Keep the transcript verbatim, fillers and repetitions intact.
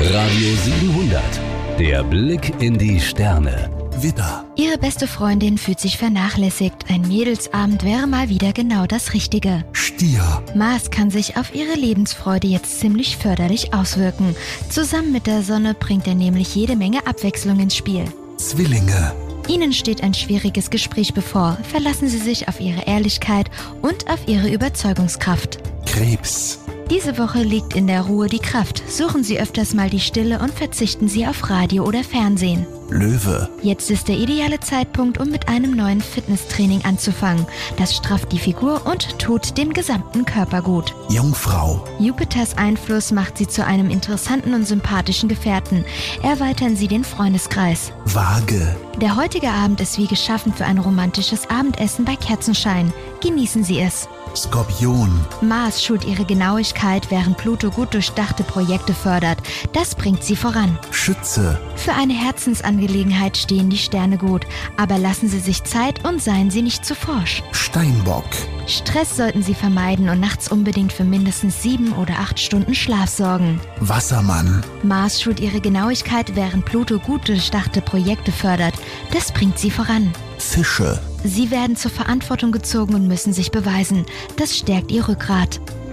Radio siebenhundert. Der Blick in die Sterne. Widder. Ihre beste Freundin fühlt sich vernachlässigt. Ein Mädelsabend wäre mal wieder genau das Richtige. Stier. Mars kann sich auf ihre Lebensfreude jetzt ziemlich förderlich auswirken. Zusammen mit der Sonne bringt er nämlich jede Menge Abwechslung ins Spiel. Zwillinge. Ihnen steht ein schwieriges Gespräch bevor. Verlassen Sie sich auf Ihre Ehrlichkeit und auf Ihre Überzeugungskraft. Krebs. Diese Woche liegt in der Ruhe die Kraft. Suchen Sie öfters mal die Stille und verzichten Sie auf Radio oder Fernsehen. Löwe. Jetzt ist der ideale Zeitpunkt, um mit einem neuen Fitnesstraining anzufangen. Das strafft die Figur und tut dem gesamten Körper gut. Jungfrau. Jupiters Einfluss macht Sie zu einem interessanten und sympathischen Gefährten. Erweitern Sie den Freundeskreis. Waage. Der heutige Abend ist wie geschaffen für ein romantisches Abendessen bei Kerzenschein. Genießen Sie es. Skorpion. Mars schult ihre Genauigkeit, während Pluto gut durchdachte Projekte fördert. Das bringt sie voran. Schütze. Für eine Herzensangelegenheit stehen die Sterne gut, aber lassen Sie sich Zeit und seien Sie nicht zu forsch. Steinbock. Stress sollten Sie vermeiden und nachts unbedingt für mindestens sieben oder acht Stunden Schlaf sorgen. Wassermann. Mars schult ihre Genauigkeit, während Pluto gut durchdachte Projekte fördert. Das bringt sie voran. Fische. Sie werden zur Verantwortung gezogen und müssen sich beweisen. Das stärkt ihr Rückgrat.